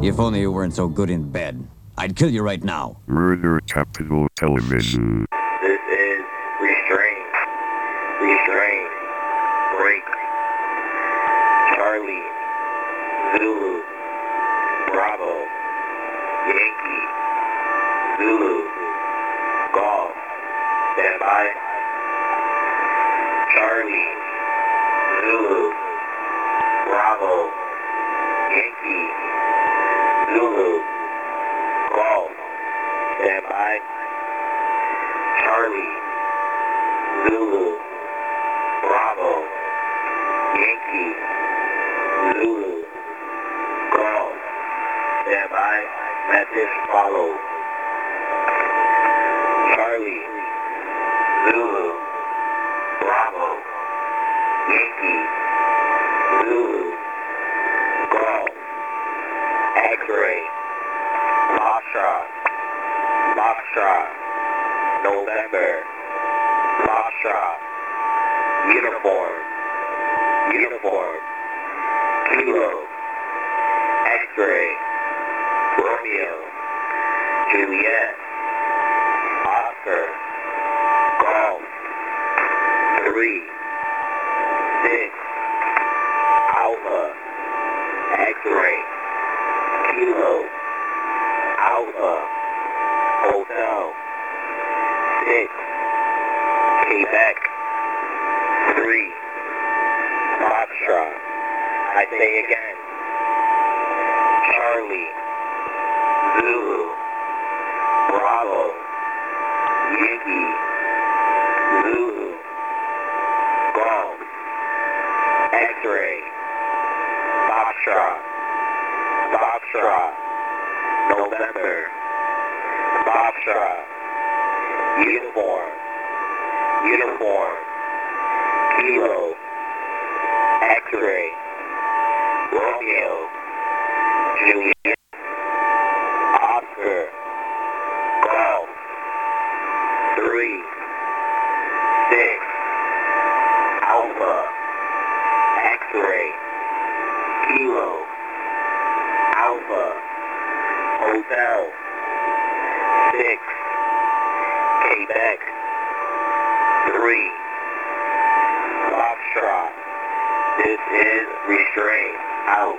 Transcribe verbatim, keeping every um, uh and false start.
If only you weren't so good in bed. I'd kill you right now. Murder Capital Television. This is Restraint. Restraint. Break. Charlie. Zulu. Bravo. Yankee. Zulu. Golf. Stand by. Charlie. Zulu. Bravo. Yankee. Zulu. Golf. Stand by. Charlie. Zulu. Bravo. Yankee. Zulu. Golf. Stand by. Message follows. Charlie. Zulu. Bravo. Yankee. Zulu. Golf. X-ray. Foxtrot. Foxtrot. November. Foxtrot. Uniform. Uniform. Kilo. X-ray. Romeo. Juliet. Oscar. Golf. Three. Six. Alpha. X-ray. Kilo. Alpha. Hotel. Six. Quebec. Three. Foxtrot. I say again. Charlie. Zulu. Bravo. Yankee. Zulu. Golf. X-ray. Foxtrot. Foxtrot. November. Foxtrot. Uniform. Uniform. Kilo. X-ray. Romeo. Juliet. Oscar. Golf. Three. Six. Alpha. X-ray. Kilo. Alpha. Hotel. Six. Quebec. Three. Foxtrot. This is Restraint. Out.